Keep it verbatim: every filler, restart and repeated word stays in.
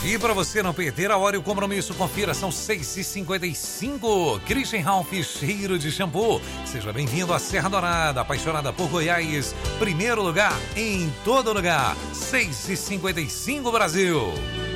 E para você não perder a hora e o compromisso, confira, são seis e cinquenta e cinco. Christian Ralph, cheiro de shampoo. Seja bem-vindo à Serra Dourada, apaixonada por Goiás. Primeiro lugar em todo lugar. seis e cinquenta e cinco, Brasil.